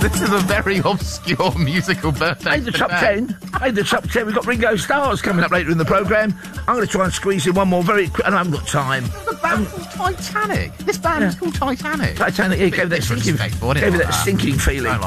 This is a very obscure musical birthday. Made the top 10. Made the top 10. We've got Ringo Starr's coming up later in the programme. I'm going to try and squeeze in one more very quick, and I haven't got time. The band called Titanic. This band is called Titanic. Titanic, yeah, gave that sinking feeling.